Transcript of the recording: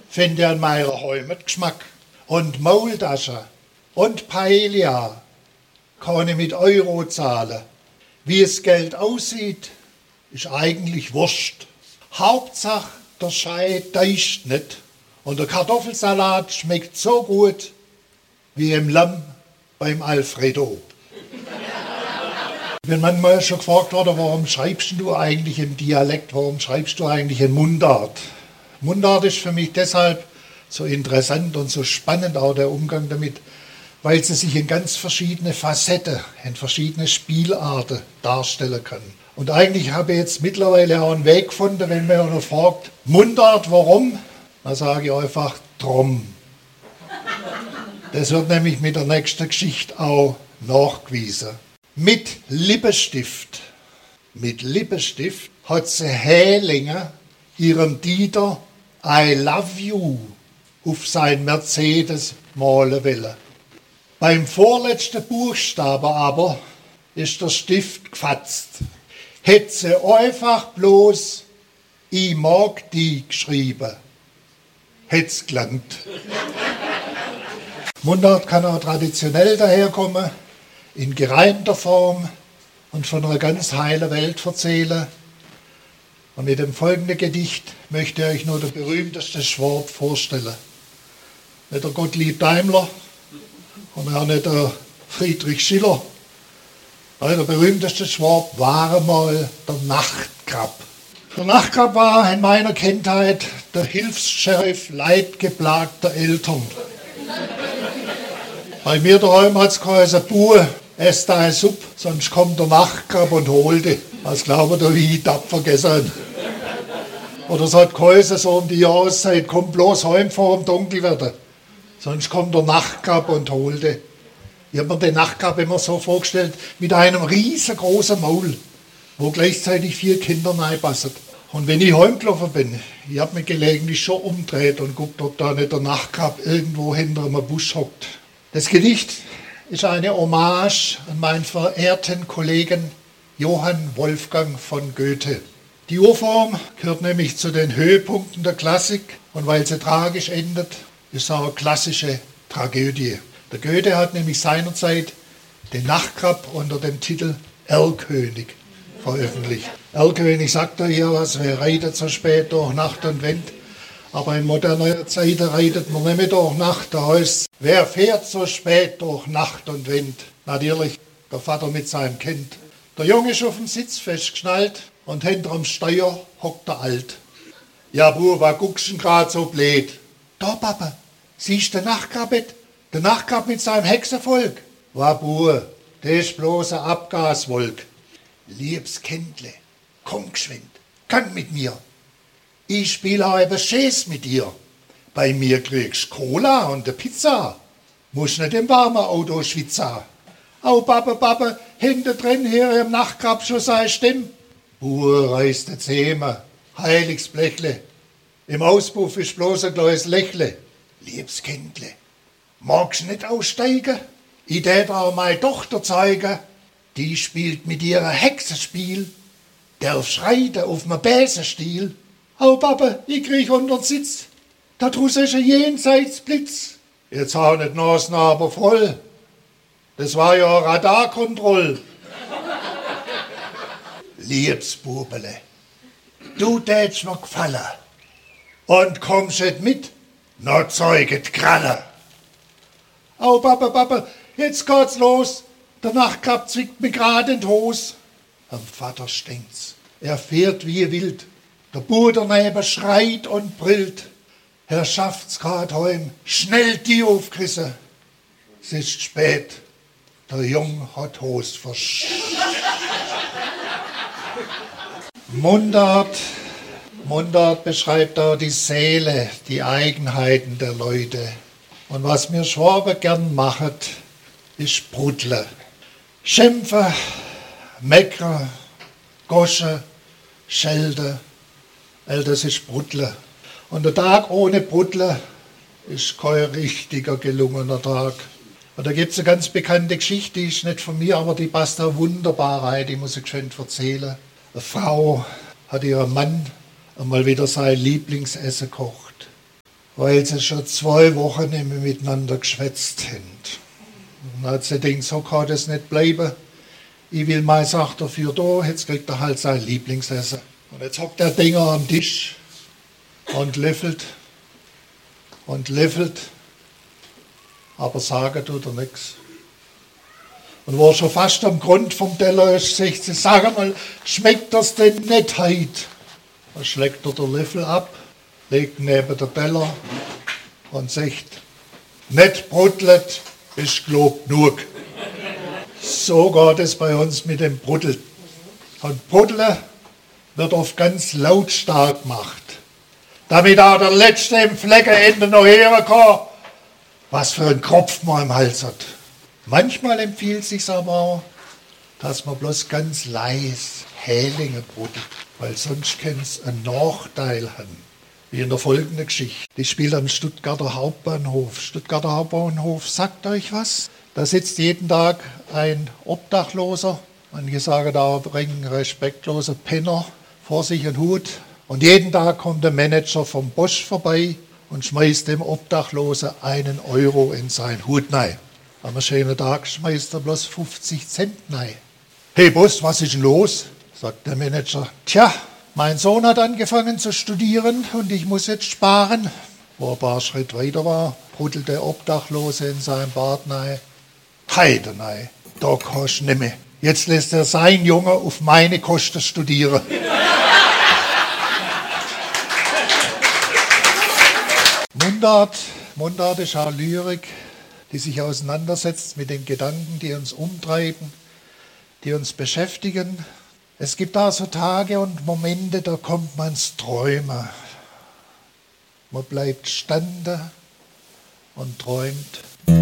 finde an meiner Heimat Geschmack. Und Maultasche und Paella kann ich mit Euro zahlen. Wie das Geld aussieht, ist eigentlich wurscht. Hauptsache, der Schei deicht nicht. Und der Kartoffelsalat schmeckt so gut wie im Lamm beim Alfredo. Ich bin manchmal schon gefragt worden, warum schreibst du eigentlich im Dialekt, warum schreibst du eigentlich in Mundart? Mundart ist für mich deshalb so interessant und so spannend auch der Umgang damit, weil sie sich in ganz verschiedene Facetten, in verschiedene Spielarten darstellen kann. Und eigentlich habe ich jetzt mittlerweile auch einen Weg gefunden, wenn man noch fragt, Mundart, warum? Dann sage ich einfach, drum. Das wird nämlich mit der nächsten Geschichte auch nachgewiesen. Mit Lippenstift hat sie Hählinger ihrem Dieter I love you auf sein Mercedes malen wollen. Beim vorletzten Buchstaben aber ist der Stift gefatzt. Hätte sie einfach bloß ich mag die geschrieben, hätte es gelangt. Mundart kann auch traditionell daherkommen, in gereimter Form und von einer ganz heilen Welt erzählen. Und mit dem folgenden Gedicht möchte ich euch nur der berühmteste Schwab vorstellen. Nicht der Gottlieb Daimler und auch nicht der Friedrich Schiller. Nein, der berühmteste Schwab war einmal der Nachtkrab. Der Nachtkrab war in meiner Kindheit der Hilfs-Sheriff leidgeplagter Eltern. Bei mir daheim hat es geheißen, Bue, ess deine Suppe, sonst kommt der Nachtkrab und holt dich. Was glaubt ihr, wie ich tapfer gegessen? Oder es hat geheißen, so um die Jahreszeit, komm bloß heim vor dem Dunkelwerden, sonst kommt der Nachtkrab und holt dich. Ich habe mir den Nachtkrab immer so vorgestellt, mit einem riesengroßen Maul, wo gleichzeitig 4 Kinder reinpassen. Und wenn ich heimgelaufen bin, ich habe mich gelegentlich schon umgedreht und guckt, ob da nicht der Nachtkrab irgendwo hinter einem Busch hockt. Das Gedicht ist eine Hommage an meinen verehrten Kollegen Johann Wolfgang von Goethe. Die Urform gehört nämlich zu den Höhepunkten der Klassik und weil sie tragisch endet, ist es auch eine klassische Tragödie. Der Goethe hat nämlich seinerzeit den Nachtkrab unter dem Titel Erlkönig veröffentlicht. Erlkönig sagt er hier was, wer reitet so spät durch Nacht und Wind. Aber in moderner Zeit reitet man nicht mehr durch Nacht. Da heißt, wer fährt so spät durch Nacht und Wind? Natürlich der Vater mit seinem Kind. Der Junge ist auf dem Sitz festgeschnallt und hinterm Steuer hockt der Alt. Ja, Bub, was guckst du denn grad so blöd? Da, Papa, siehst du den Nachtkrab? Der Nachtkrab mit seinem Hexenvolk. Wa, Bub, das ist bloß eine Abgaswolk. Liebes Kindle, komm geschwind, komm mit mir. Ich spiele halbe Schäß mit dir. Bei mir kriegst Cola und eine Pizza. Muss nicht im warmen Auto schwitzen. Au, Papa, hinten drin hier im Nachtkrab schon sei Stimme. Buh, reißt die Zähme, heiliges Blechle. Im Auspuff ist bloß ein kleines Lächle. Liebes Kindle, magst du nicht aussteigen? Ich tät auch meine Tochter zeigen. Die spielt mit ihrer Hexenspiel. Darf reiten auf dem Besenstiel. Au, Papa, ich krieg unter den Sitz. Da draussen ist ein Jenseitsblitz. Jetzt hau nicht Nasen aber voll. Das war ja Radarkontroll. Liebes Bubele, du tätst mir gefallen. Und kommst nicht mit, noch zeuget Kralle. Au, Papa, jetzt geht's los. Der Nachtkrab zwickt mir grad in die Hose. Am Vater stinkt's. Er fährt wie wild. Der Bub daneben schreit und brillt. Er schafft's grad heim, schnell die aufgerissen. Es ist spät, der Jung hat Hose Mundart beschreibt auch die Seele, die Eigenheiten der Leute. Und was mir Schwaben gern machet, ist Brudle. Schimpfe, meckere, gosche, schelde. Das ist Brudle. Und der Tag ohne Brudle ist kein richtiger gelungener Tag. Und da gibt es eine ganz bekannte Geschichte, die ist nicht von mir, aber die passt da wunderbar rein, die muss ich schön erzählen. Eine Frau hat ihrem Mann einmal wieder sein Lieblingsessen gekocht. weil sie schon 2 Wochen nicht mehr miteinander geschwätzt haben. Und dann hat sie gedacht, so kann das nicht bleiben. Ich will meine Sache dafür da, jetzt kriegt er halt sein Lieblingsessen. Und jetzt hockt der Dinger am Tisch und löffelt, aber sagen tut er nichts. Und wo er schon fast am Grund vom Teller ist, sagt sie, sag mal, schmeckt das denn nicht heute? Dann schlägt er den Löffel ab, legt neben den Teller und sagt, nicht brudelt, ist glaub genug. So geht es bei uns mit dem Bruddeln. Und Bruddeln wird oft ganz lautstark gemacht, damit auch der Letzte im Fleckenende noch hören kann, was für ein Kopf man im Hals hat. Manchmal empfiehlt es sich aber auch, dass man bloß ganz leise Hählinge bruddelt, weil sonst kann es einen Nachteil haben. Wie in der folgenden Geschichte. Die spielt am Stuttgarter Hauptbahnhof. Stuttgarter Hauptbahnhof sagt euch was? Da sitzt jeden Tag ein Obdachloser, manche sagen da ein respektloser Penner, vor sich einen Hut. Und jeden Tag kommt der Manager vom Bosch vorbei und schmeißt dem Obdachlosen 1 Euro in seinen Hut rein. Am schönen Tag schmeißt er bloß 50 Cent rein. Hey Boss, was ist denn los? Sagt der Manager. Tja, mein Sohn hat angefangen zu studieren und ich muss jetzt sparen. Wo er ein paar Schritte weiter war, bruddelt der Obdachlose in seinem Bart rein. Heide nein, da kannst du nicht mehr. Jetzt lässt er sein Junge auf meine Kosten studieren. Mundart ist auch Lyrik, die sich auseinandersetzt mit den Gedanken, die uns umtreiben, die uns beschäftigen. Es gibt da so Tage und Momente, da kommt man ins Träumen. Man bleibt stande und träumt.